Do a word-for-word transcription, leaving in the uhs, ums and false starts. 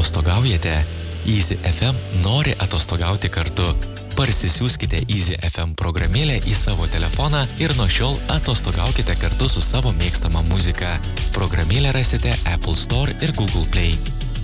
atostogaujate? Easy F M nori atostogauti kartu. Parsisiųskite Easy F M programėlę į savo telefoną ir nuo šiol atostogaukite kartu su savo mėgstama muzika. Programėlę rasite Apple Store ir Google Play.